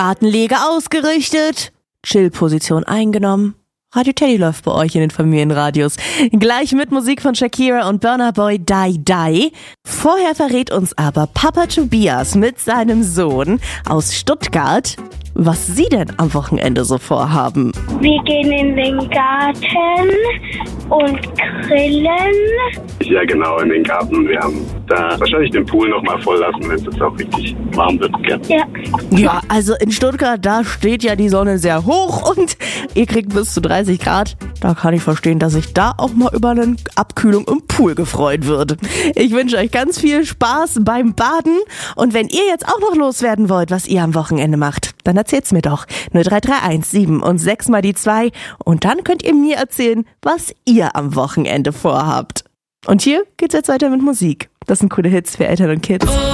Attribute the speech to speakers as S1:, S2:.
S1: Gartenlege ausgerichtet, Chill-Position eingenommen. Radio Teddy läuft bei euch in den Familienradios. Gleich mit Musik von Shakira und Burna Boy Die Die. Vorher verrät uns aber Papa Tobias mit seinem Sohn aus Stuttgart, was sie denn am Wochenende so vorhaben.
S2: Wir gehen in den Garten und grillen.
S3: Ja genau, in den Garten. Wir haben da wahrscheinlich den Pool nochmal voll lassen, wenn es jetzt auch richtig warm wird.
S2: Ja.
S1: Ja, also in Stuttgart, da steht ja die Sonne sehr hoch und ihr kriegt bis zu 30 Grad. Da kann ich verstehen, dass ich da auch mal über eine Abkühlung im Pool gefreut würde. Ich wünsche euch ganz viel Spaß beim Baden. Und wenn ihr jetzt auch noch loswerden wollt, was ihr am Wochenende macht, dann erzählt's mir doch. 0331 7 und 6 mal die 2. Und dann könnt ihr mir erzählen, was ihr am Wochenende vorhabt. Und hier geht's jetzt weiter mit Musik. Das sind coole Hits für Eltern und Kids.